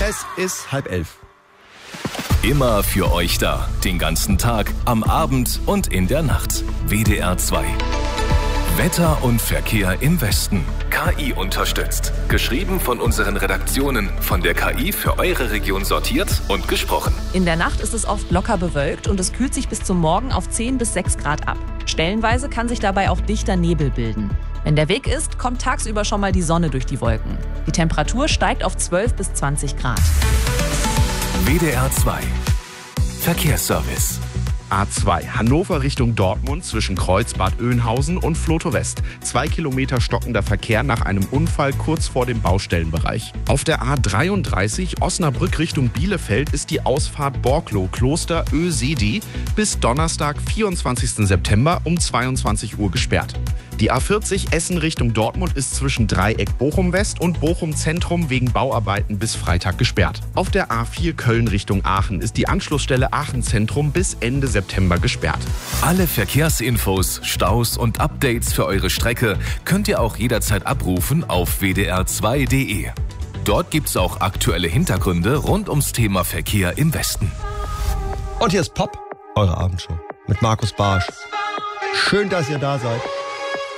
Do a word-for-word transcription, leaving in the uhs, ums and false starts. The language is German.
Es ist halb elf. Immer für euch da. Den ganzen Tag, am Abend und in der Nacht. W D R zwei. Wetter und Verkehr im Westen. K I unterstützt. Geschrieben von unseren Redaktionen. Von der K I für eure Region sortiert und gesprochen. In der Nacht ist es oft locker bewölkt und es kühlt sich bis zum Morgen auf zehn bis sechs Grad ab. Stellenweise kann sich dabei auch dichter Nebel bilden. Wenn der Weg ist, kommt tagsüber schon mal die Sonne durch die Wolken. Die Temperatur steigt auf zwölf bis zwanzig Grad. W D R zwei. Verkehrsservice. A zwei, Hannover Richtung Dortmund zwischen Kreuzbad Oeynhausen und Floto West. Zwei Kilometer stockender Verkehr nach einem Unfall kurz vor dem Baustellenbereich. Auf der A dreiunddreißig, Osnabrück Richtung Bielefeld, ist die Ausfahrt Borklow Kloster Ösedi bis Donnerstag, vierundzwanzigsten September um zweiundzwanzig Uhr gesperrt. Die A vierzig Essen Richtung Dortmund ist zwischen Dreieck Bochum West und Bochum Zentrum wegen Bauarbeiten bis Freitag gesperrt. Auf der A vier Köln Richtung Aachen ist die Anschlussstelle Aachen Zentrum bis Ende September gesperrt. Alle Verkehrsinfos, Staus und Updates für eure Strecke könnt ihr auch jederzeit abrufen auf w d r zwei punkt d e. Dort gibt's auch aktuelle Hintergründe rund ums Thema Verkehr im Westen. Und hier ist Pop, eure Abendshow mit Markus Barsch. Schön, dass ihr da seid.